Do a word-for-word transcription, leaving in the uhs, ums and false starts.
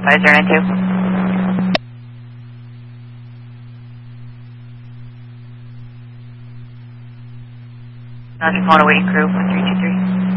five zero nine two. Now, just calling a waiting crew, one three two three.